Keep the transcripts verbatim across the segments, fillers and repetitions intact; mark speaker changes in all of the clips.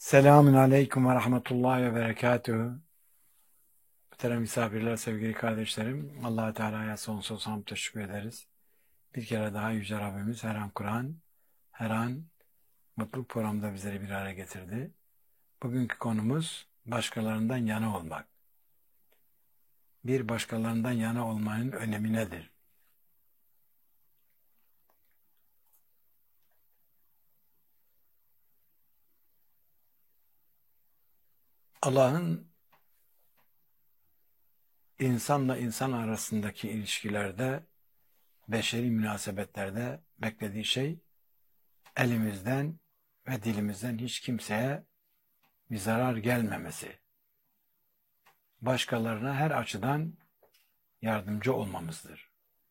Speaker 1: Selamun Aleyküm ve Rahmetullahi ve Berekatuhu. Muhterem misafirler, sevgili kardeşlerim. Allah-u Teala'ya sonsuz hamd teşekkür ederiz. Bir kere daha Yüce Rabbimiz her an Kur'an, her an mutluluk programında bizleri bir araya getirdi. Bugünkü konumuz başkalarından yana olmak. Bir başkalarından yana olmanın önemi nedir? Allah'ın insanla insan arasındaki ilişkilerde, beşeri münasebetlerde beklediği şey, elimizden ve dilimizden hiç kimseye bir zarar gelmemesi, başkalarına her açıdan yardımcı olmamızdır.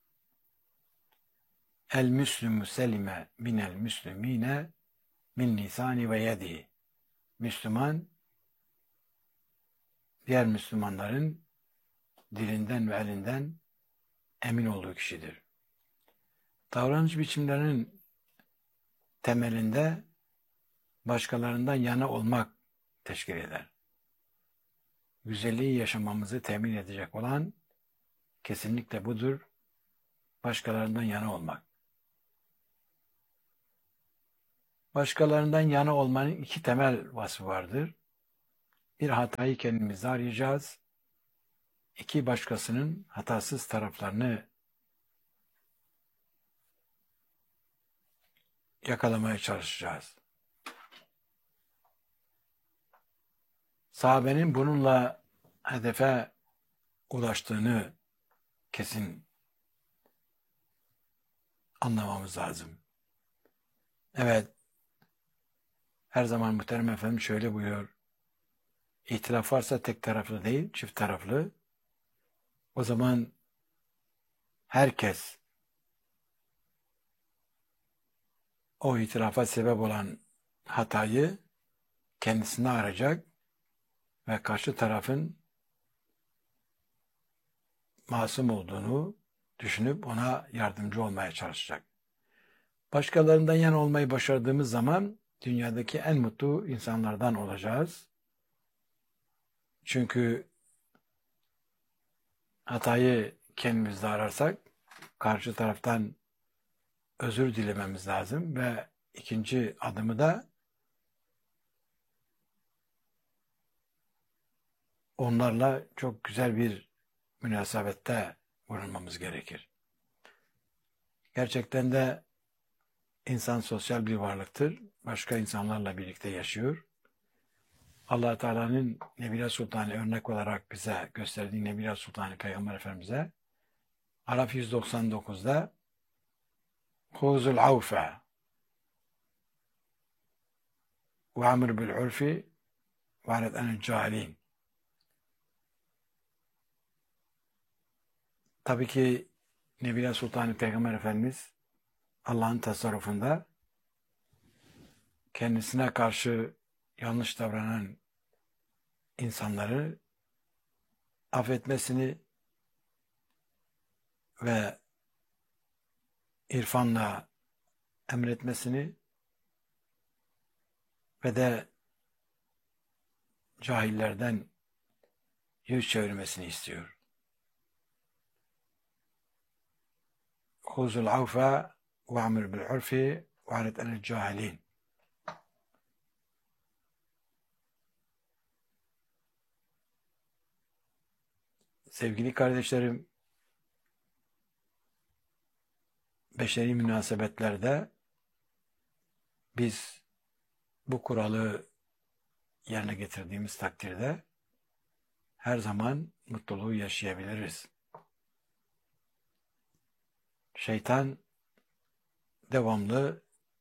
Speaker 1: El müslümü selime minel müslümine min lisani ve yedihi. Müslüman, diğer Müslümanların dilinden ve elinden emin olduğu kişidir. Davranış biçimlerinin temelinde başkalarından yana olmak teşkil eder. Güzelliği yaşamamızı temin edecek olan kesinlikle budur. Başkalarından yana olmak. Başkalarından yana olmanın iki temel vasfı vardır. Bir, hatayı kendimizde arayacağız. İki, başkasının hatasız taraflarını yakalamaya çalışacağız. Sahabenin bununla hedefe ulaştığını kesin anlamamız lazım. Evet, her zaman muhterem efendim şöyle buyuruyor. İhtilaf varsa tek taraflı değil, çift taraflı. O zaman herkes o ihtilafa sebep olan hatayı kendisine arayacak ve karşı tarafın masum olduğunu düşünüp ona yardımcı olmaya çalışacak. Başkalarından yana olmayı başardığımız zaman dünyadaki en mutlu insanlardan olacağız. Çünkü hatayı kendimizde ararsak karşı taraftan özür dilememiz lazım ve ikinci adımı da onlarla çok güzel bir münasebette bulunmamız gerekir. Gerçekten de insan sosyal bir varlıktır. Başka insanlarla birlikte yaşıyor. Allah Teala'nın Nebile Sultanı örnek olarak bize gösterdiği Nebile Sultanı Peygamber Efendimiz'e Araf yüz doksan dokuzda Huzul avfe ve amr bil urfi ve anet anil cahilin. Tabii ki Nebile Sultanı Peygamber Efendimiz Allah'ın tasarrufunda kendisine karşı yanlış davranan insanları affetmesini ve irfanla emretmesini ve de cahillerden yüz çevirmesini istiyor. Huzul avfe ve amr bil urfi ve anet anil cahilin. Sevgili kardeşlerim, beşeri münasebetlerde biz bu kuralı yerine getirdiğimiz takdirde her zaman mutluluğu yaşayabiliriz. Şeytan devamlı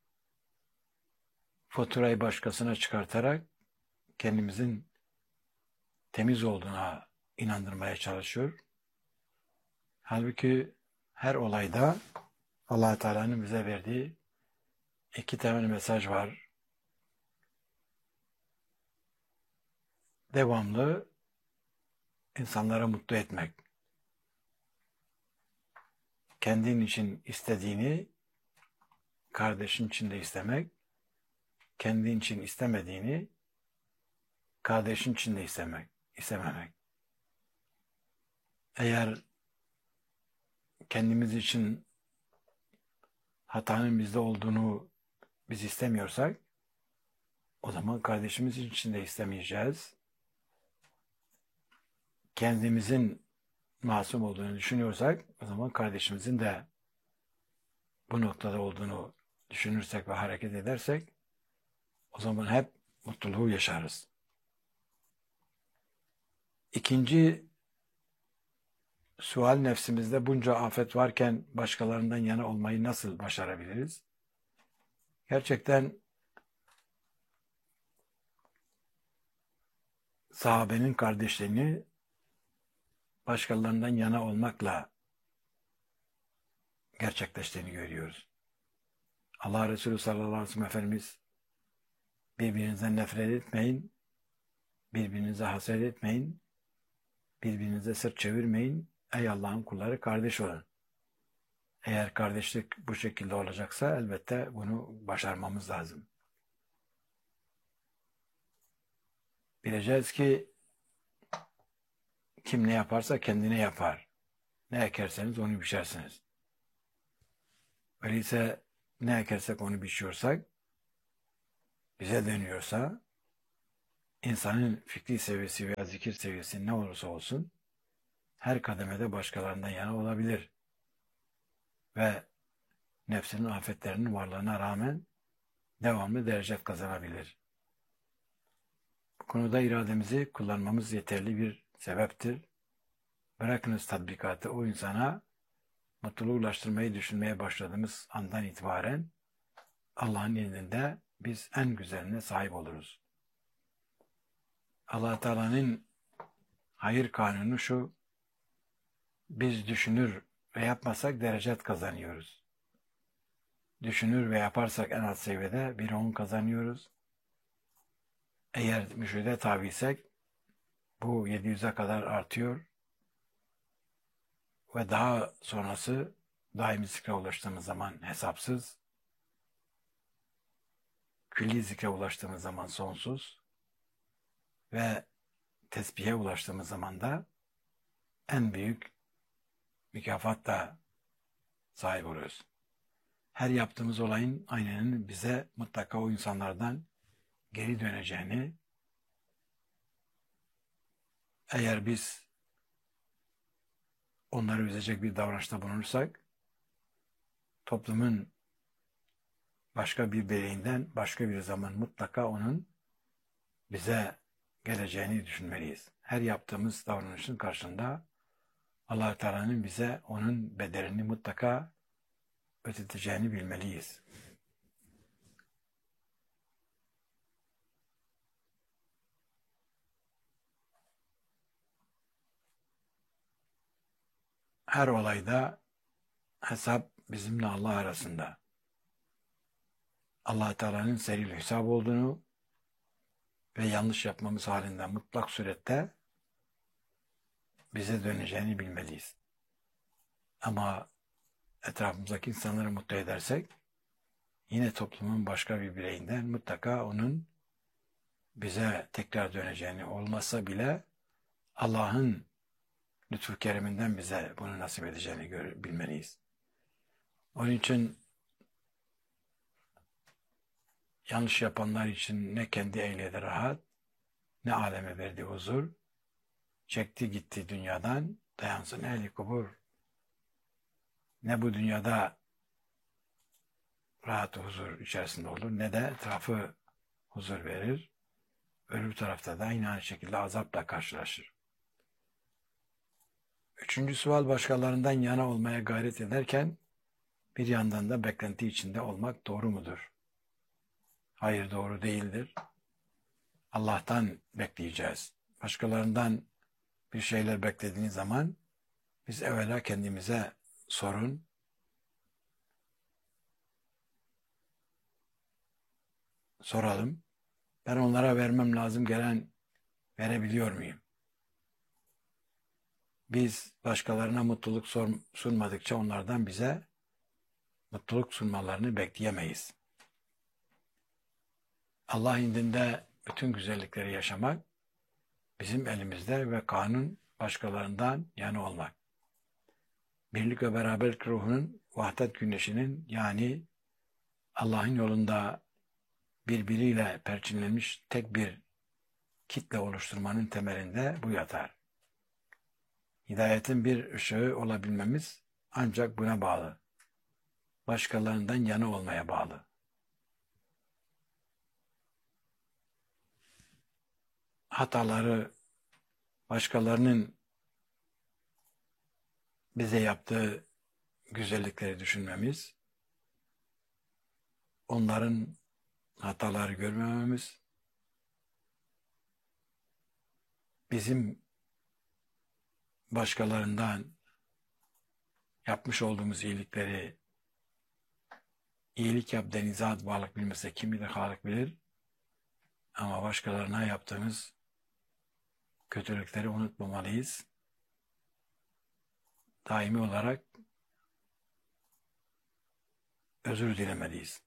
Speaker 1: faturayı başkasına çıkartarak kendimizin temiz olduğuna inandırmaya çalışıyor. Halbuki her olayda Allah Teala'nın bize verdiği iki temel mesaj var. Devamlı insanları mutlu etmek. Kendin için istediğini kardeşin için de istemek, kendin için istemediğini kardeşin için de istemek, istememek. Eğer kendimiz için hatanın bizde olduğunu biz istemiyorsak, o zaman kardeşimiz için de istemeyeceğiz. Kendimizin masum olduğunu düşünüyorsak, o zaman kardeşimizin de bu noktada olduğunu düşünürsek ve hareket edersek, o zaman hep mutluluğu yaşarız. İkinci sual, nefsimizde bunca afet varken başkalarından yana olmayı nasıl başarabiliriz? Gerçekten sahabenin kardeşliğini başkalarından yana olmakla gerçekleştiğini görüyoruz. Allah Resulü sallallahu aleyhi ve sellem Efendimiz, birbirinizden nefret etmeyin, birbirinize haset etmeyin, birbirinize sırt çevirmeyin, ey Allah'ın kulları kardeş olun. Eğer kardeşlik bu şekilde olacaksa elbette bunu başarmamız lazım. Bileceğiz ki kim ne yaparsa kendine yapar. Ne ekerseniz onu biçersiniz. Öyleyse ne ekersek onu biçiyorsak, bize dönüyorsa, insanın fikri seviyesi veya zikir seviyesi ne olursa olsun, her kademede başkalarından yana olabilir. Ve nefsinin afetlerinin varlığına rağmen devamlı derece kazanabilir. Bu konuda irademizi kullanmamız yeterli bir sebeptir. Bırakınız tatbikatı, o insana mutluluğu ulaştırmayı düşünmeye başladığımız andan itibaren Allah'ın indinde biz en güzeline sahip oluruz. Allah Teala'nın hayır kanunu şu: biz düşünür ve yapmasak derecet kazanıyoruz. Düşünür ve yaparsak en alt seviyede bir on kazanıyoruz. Eğer müşahede tabiysek bu yedi yüze kadar artıyor ve daha sonrası daimi zikre ulaştığımız zaman hesapsız, külli zikre ulaştığımız zaman sonsuz ve tesbihe ulaştığımız zaman da en büyük mükafatla sahip oluyoruz. Her yaptığımız olayın aynının bize mutlaka o insanlardan geri döneceğini, eğer biz onları üzecek bir davranışta bulunursak, toplumun başka bir bireyinden başka bir zaman mutlaka onun bize geleceğini düşünmeliyiz. Her yaptığımız davranışın karşılığında Allah Teala'nın bize onun bedelini mutlaka ödeteceğini bilmeliyiz. Her olayda hesap bizimle Allah arasında. Allah Teala'nın seril hesap olduğunu ve yanlış yapmamız halinde mutlak surette bize döneceğini bilmeliyiz. Ama etrafımızdaki insanları mutlu edersek, yine toplumun başka bir bireyinden mutlaka onun bize tekrar döneceğini, olmazsa bile Allah'ın lütfu kereminden bize bunu nasip edeceğini gör, bilmeliyiz. Onun için yanlış yapanlar için ne kendi eyledi rahat, ne aleme verdi huzur, çekti gitti dünyadan, dayansın ehli kubur. Ne bu dünyada rahat huzur içerisinde olur, ne de etrafı huzur verir. Öbür tarafta da yine aynı şekilde azapla karşılaşır. Üçüncü sual, başkalarından yana olmaya gayret ederken bir yandan da beklenti içinde olmak doğru mudur? Hayır, doğru değildir. Allah'tan bekleyeceğiz. Başkalarından bir şeyler beklediğiniz zaman biz evvela kendimize sorun. Soralım. Ben onlara vermem lazım gelen verebiliyor muyum? Biz başkalarına mutluluk sunmadıkça onlardan bize mutluluk sunmalarını bekleyemeyiz. Allah indinde bütün güzellikleri yaşamak bizim elimizde ve kanun başkalarından yana olmak. Birlik ve beraberlik ruhunun, vahdet güneşinin, yani Allah'ın yolunda birbiriyle perçinlenmiş tek bir kitle oluşturmanın temelinde bu yatar. Hidayetin bir ışığı olabilmemiz ancak buna bağlı. Başkalarından yana olmaya bağlı. Hataları, başkalarının bize yaptığı güzellikleri düşünmemiz, onların hataları görmememiz, bizim başkalarından yapmış olduğumuz iyilikleri, iyilik yap denize at balık bilmese kim bilir Halık bilir, ama başkalarına yaptığımız kötülükleri unutmamalıyız. Daimi olarak özür dilemeliyiz.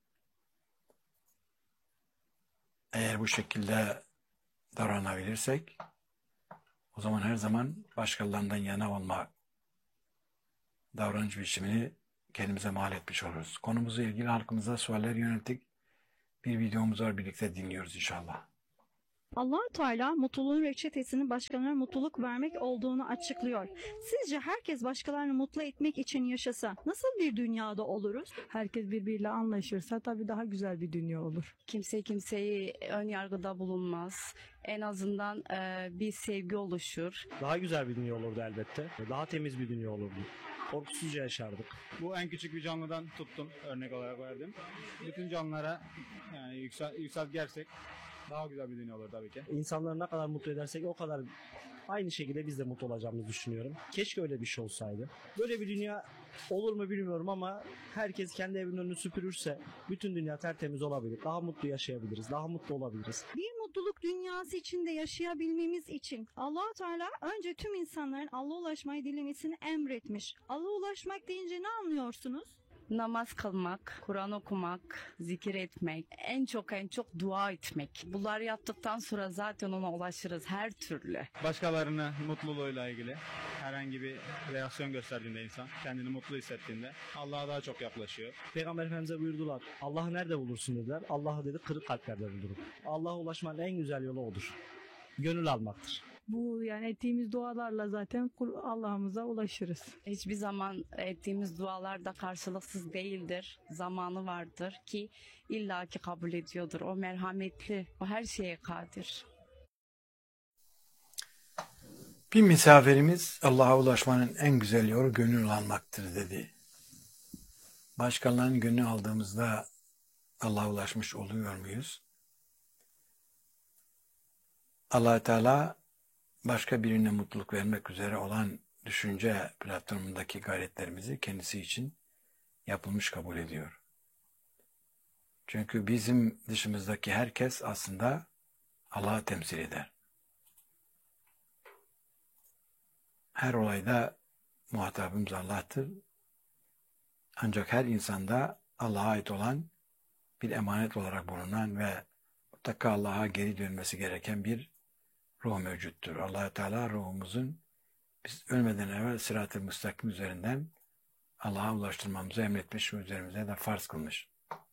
Speaker 1: Eğer bu şekilde davranabilirsek, o zaman her zaman başkalarından yana olma davranış biçimini kendimize mal etmiş oluruz. Konumuzla ilgili halkımıza sualler yönelttik. Bir videomuz var, birlikte dinliyoruz inşallah.
Speaker 2: Allah-u Teala mutluluğun reçetesinin başkalarına mutluluk vermek olduğunu açıklıyor. Sizce herkes başkalarını mutlu etmek için yaşasa nasıl bir dünyada oluruz?
Speaker 3: Herkes birbiriyle anlaşırsa tabii daha güzel bir dünya olur.
Speaker 4: Kimse kimseyi ön yargıda bulunmaz. En azından e, bir sevgi oluşur.
Speaker 5: Daha güzel bir dünya olurdu elbette. Daha temiz bir dünya olurdu. Korkusuzca yaşardık.
Speaker 6: Bu en küçük bir canlıdan tuttum, örnek olarak verdim. Bütün canlılara yani yüksel, yükseltgersek daha güzel bir dünya olur tabii ki.
Speaker 5: İnsanları ne kadar mutlu edersek o kadar aynı şekilde biz de mutlu olacağımızı düşünüyorum. Keşke öyle bir şey olsaydı. Böyle bir dünya olur mu bilmiyorum ama herkes kendi evinin önünü süpürürse bütün dünya tertemiz olabilir. Daha mutlu yaşayabiliriz, daha mutlu olabiliriz.
Speaker 2: Bir mutluluk dünyası içinde yaşayabilmemiz için Allah-u Teala önce tüm insanların Allah'a ulaşmayı dilemesini emretmiş. Allah'a ulaşmak deyince ne anlıyorsunuz?
Speaker 4: Namaz kılmak, Kur'an okumak, zikir etmek, en çok en çok dua etmek. Bunları yaptıktan sonra zaten ona ulaşırız her türlü.
Speaker 6: Başkalarının mutluluğuyla ilgili herhangi bir reaksiyon gösterdiğinde insan, kendini mutlu hissettiğinde Allah'a daha çok yaklaşıyor.
Speaker 5: Peygamber Efendimiz'e buyurdular. Allah'ı nerede bulursun dediler. Allah'ı dedi kırık kalplerde bulurum. Allah'a ulaşmanın en güzel yolu odur. Gönül almaktır.
Speaker 3: Bu yani ettiğimiz dualarla zaten Allah'ımıza ulaşırız.
Speaker 4: Hiçbir zaman ettiğimiz dualar da karşılıksız değildir. Zamanı vardır ki illaki kabul ediyordur. O merhametli, o her şeye kadir.
Speaker 1: Bir misafirimiz Allah'a ulaşmanın en güzel yolu gönül almaktır dedi. Başkalarının gönlünü aldığımızda Allah'a ulaşmış oluyor muyuz? Allah-u Teala başka birine mutluluk vermek üzere olan düşünce platformundaki gayretlerimizi kendisi için yapılmış kabul ediyor. Çünkü bizim dışımızdaki herkes aslında Allah'ı temsil eder. Her olayda muhatabımız Allah'tır. Ancak her insanda Allah'a ait olan bir emanet olarak bulunan ve mutlaka Allah'a geri dönmesi gereken bir ruh mevcuttur. Allah-u Teala ruhumuzun biz ölmeden evvel sırat-ı müstakim üzerinden Allah'a ulaştırmamızı emretmiş ve üzerimize de farz kılmış.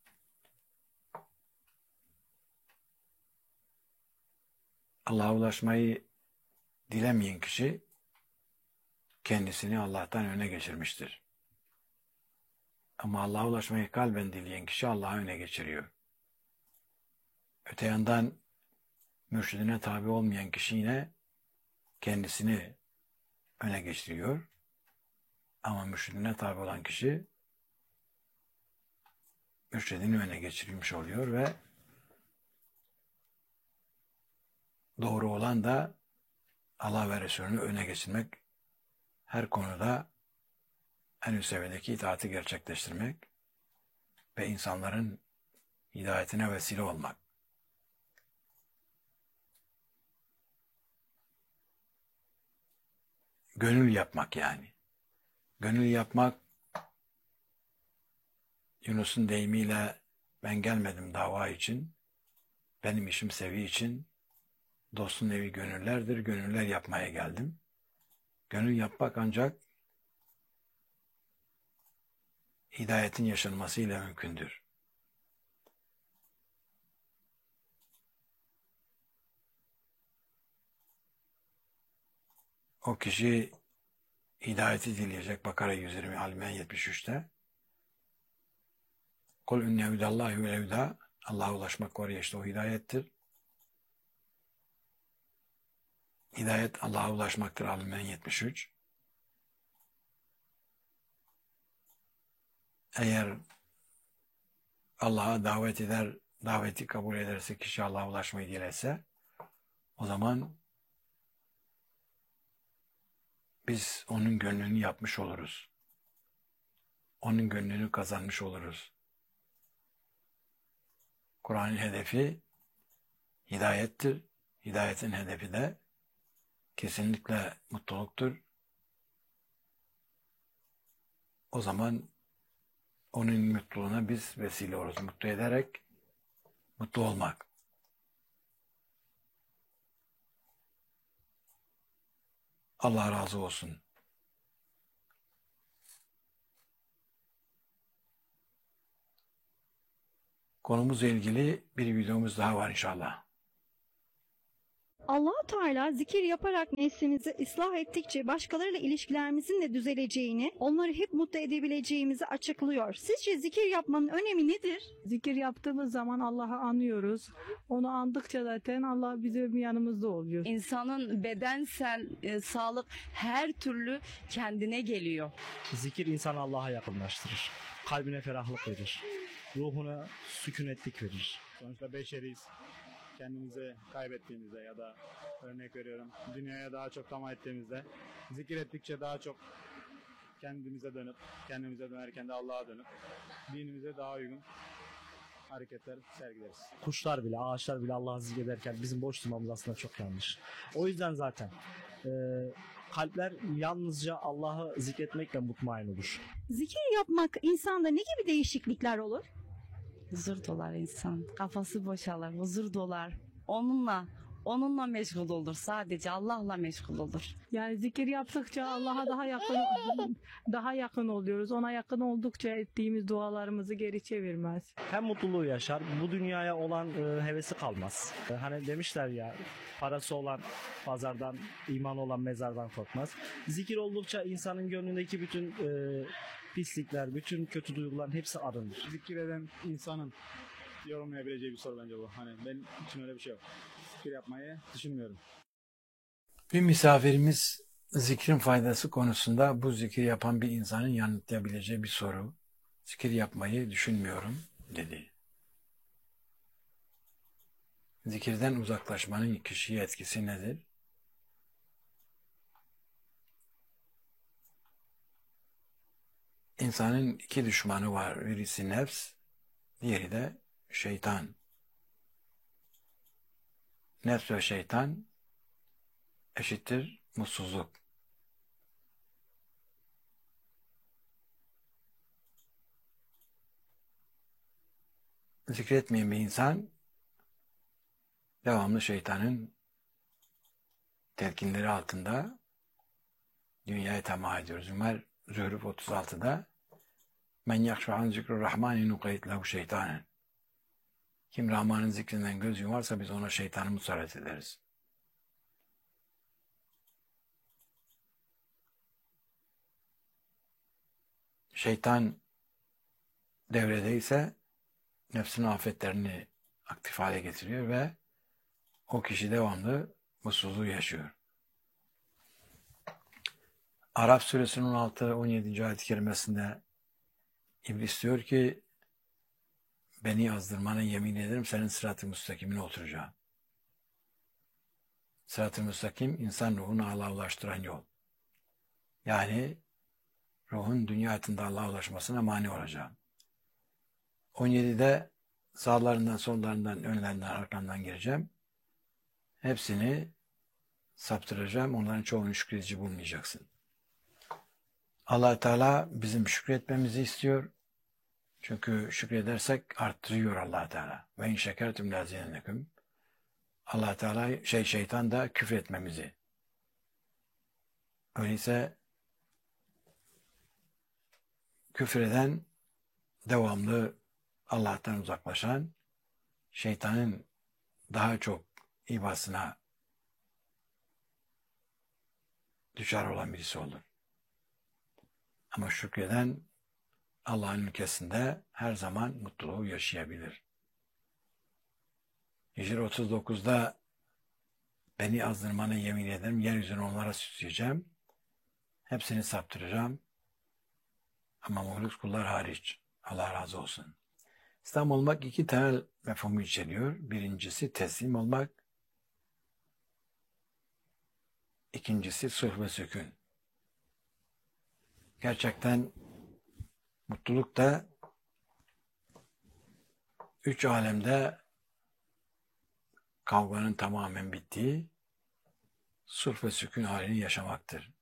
Speaker 1: Allah'a ulaşmayı dilemeyen kişi kendisini Allah'tan öne geçirmiştir. Ama Allah'a ulaşmayı kalben dileyen kişi Allah'ı öne geçiriyor. Öte yandan mürşidine tabi olmayan kişi yine kendisini öne geçiriyor. Ama mürşidine tabi olan kişi mürşidini öne geçirmiş oluyor ve doğru olan da Allah ve Resulünü öne geçirmek, her konuda en üst seviyedeki itaati gerçekleştirmek ve insanların hidayetine vesile olmak. Gönül yapmak yani. Gönül yapmak, Yunus'un deyimiyle ben gelmedim dava için, benim işim sevi için, dostun evi gönüllerdir. Gönüller yapmaya geldim. Gönül yapmak ancak hidayetin yaşanmasıyla mümkündür. O kişi hidayeti dileyecek. Bakara yüz yirmi, Al-İmran yetmiş üçte. Kul inne hudallahi vel huda. Allah'a ulaşmak var ya, işte o hidayettir. Hidayet Allah'a ulaşmaktır. Al-İmran yetmiş üç. Eğer Allah'a davet eder, daveti kabul ederse, kişi Allah'a ulaşmayı dilerse, o zaman biz onun gönlünü yapmış oluruz. Onun gönlünü kazanmış oluruz. Kur'an'ın hedefi hidayettir. Hidayetin hedefi de kesinlikle mutluluktur. O zaman onun mutluluğuna biz vesile oluruz. Mutlu ederek mutlu olmak. Allah razı olsun. Konumuzla ilgili bir videomuz daha var inşallah.
Speaker 2: Allah-u Teala zikir yaparak nefsimizi ıslah ettikçe başkalarıyla ilişkilerimizin de düzeleceğini, onları hep mutlu edebileceğimizi açıklıyor. Sizce zikir yapmanın önemi nedir?
Speaker 3: Zikir yaptığımız zaman Allah'ı anıyoruz. Onu andıkça zaten Allah bizim yanımızda oluyor.
Speaker 4: İnsanın bedensel e, sağlık her türlü kendine geliyor.
Speaker 5: Zikir insanı Allah'a yakınlaştırır. Kalbine ferahlık verir. Ruhuna sükunetlik verir.
Speaker 6: Sonuçta beşeriyiz. Kendimizi kaybettiğimizde ya da örnek veriyorum dünyaya daha çok tamah ettiğimizde zikir ettikçe daha çok kendimize dönüp kendimize dönerken de Allah'a dönüp dinimize daha uygun hareketler sergileriz.
Speaker 5: Kuşlar bile, ağaçlar bile Allah'ı zikrederken bizim boş durmamız aslında çok yanlış. O yüzden zaten e, kalpler yalnızca Allah'ı zikretmekle mutmain olur.
Speaker 2: Zikir yapmak insanda ne gibi değişiklikler olur?
Speaker 4: Huzur dolar insan. Kafası boşalır, huzur dolar. Onunla, onunla meşgul olur. Sadece Allah'la meşgul olur.
Speaker 3: Yani zikir yaptıkça Allah'a daha yakın daha yakın oluyoruz. Ona yakın oldukça ettiğimiz dualarımızı geri çevirmez.
Speaker 5: Hem mutluluğu yaşar, bu dünyaya olan e, hevesi kalmaz. E, hani demişler ya, parası olan pazardan, iman olan mezardan korkmaz. Zikir oldukça insanın gönlündeki bütün e, pislikler, bütün kötü duyguların hepsi arınır.
Speaker 6: Zikir eden insanın yorumlayabileceği bir soru bence bu. Hani benim için öyle bir şey yok. Zikir yapmayı düşünmüyorum.
Speaker 1: Bir misafirimiz zikrin faydası konusunda bu zikir yapan bir insanın yanıtlayabileceği bir soru. Zikir yapmayı düşünmüyorum dedi. Zikirden uzaklaşmanın kişiye etkisi nedir? İnsanın iki düşmanı var. Birisi nefs, diğeri de şeytan. Nefs ve şeytan eşittir mutsuzluk. Zikretmeyen bir insan devamlı şeytanın telkinleri altında dünyaya tamah ediyoruz. Ömer Zührüf otuz altıda men yakşu an zikru rahmani nukayit lehu şeytanen. Kim Rahman'ın zikrinden göz yumarsa biz ona şeytanı musallat ederiz. Şeytan devredeyse nefsinin afetlerini aktif hale getiriyor ve o kişi devamlı mutsuzluğu yaşıyor. Araf suresinin on altı on yedinci ayet-i kerimesinde İblis diyor ki beni azdırmana yemin ederim senin sırat-ı müstakimine oturacağım. Sırat-ı müstakim insan ruhunu Allah'a ulaştıran yol. Yani ruhun dünya hayatında Allah'a ulaşmasına mani olacağım. on yedide sağlarından, sollarından, önlerinden, arkandan gireceğim. Hepsini saptıracağım. Onların çoğunu şükredici bulmayacaksın. Allah Teala bizim şükretmemizi istiyor. Çünkü şükredersek arttırıyor Allah Teala. Ve in şekertum lazidennekum. Allah Teala şey şeytan da küfretmemizi. Öyleyse küfreden, devamlı Allah'tan uzaklaşan, şeytanın daha çok ibasına düşer olan birisi olur. Ama şükreden Allah'ın ülkesinde her zaman mutluluğu yaşayabilir. Hicr otuz dokuzda beni azdırmana yemin ederim, yeryüzünü onlara süsleyeceğim. Hepsini saptıracağım. Ama muhluk kullar hariç. Allah razı olsun. İslam olmak iki temel mefhumu içeriyor. Birincisi teslim olmak. İkincisi sulh ve sükun. Gerçekten mutluluk da üç alemde kavganın tamamen bittiği sulh ve sükun halini yaşamaktır.